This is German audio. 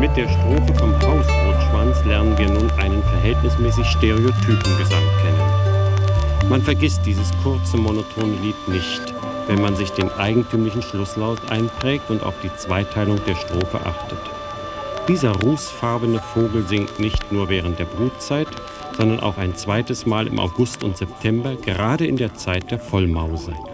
Mit der Strophe vom Hausrotschwanz lernen wir nun einen verhältnismäßig stereotypen Gesang kennen. Man vergisst dieses kurze, monotone Lied nicht, wenn man sich den eigentümlichen Schlusslaut einprägt und auf die Zweiteilung der Strophe achtet. Dieser rußfarbene Vogel singt nicht nur während der Brutzeit, sondern auch ein zweites Mal im August und September, gerade in der Zeit der Vollmause.